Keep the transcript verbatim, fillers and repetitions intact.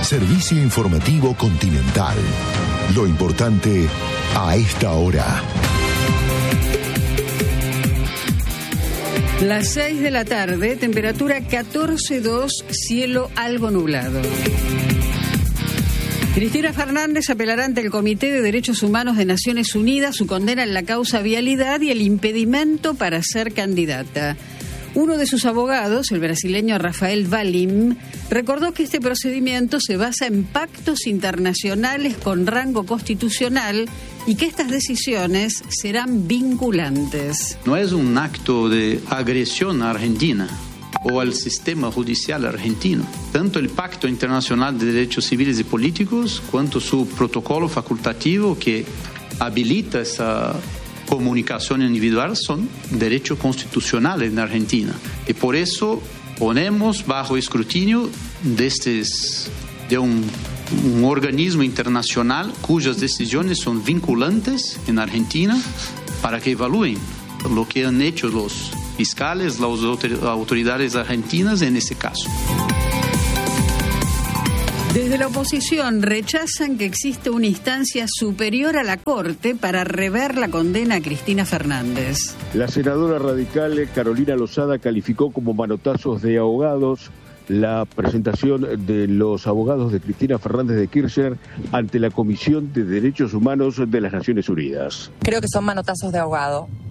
Servicio Informativo Continental. Lo importante a esta hora. Las seis de la tarde, temperatura catorce coma dos, cielo algo nublado. Cristina Fernández apelará ante el Comité de Derechos Humanos de Naciones Unidas su condena en la causa vialidad y el impedimento para ser candidata. Uno de sus abogados, el brasileño Rafael Valim, recordó que este procedimiento se basa en pactos internacionales con rango constitucional y que estas decisiones serán vinculantes. No es un acto de agresión a Argentina o al sistema judicial argentino. Tanto el Pacto Internacional de Derechos Civiles y Políticos cuanto su protocolo facultativo que habilita esa comunicación individual son derechos constitucionales en Argentina. Y por eso ponemos bajo escrutinio de, estes, de un, un organismo internacional cuyas decisiones son vinculantes en Argentina para que evalúen lo que han hecho los fiscales, las autoridades argentinas en este caso. Desde la oposición rechazan que existe una instancia superior a la Corte para rever la condena a Cristina Fernández. La senadora radical Carolina Lozada calificó como manotazos de ahogados la presentación de los abogados de Cristina Fernández de Kirchner ante la Comisión de Derechos Humanos de las Naciones Unidas. Creo que son manotazos de ahogado.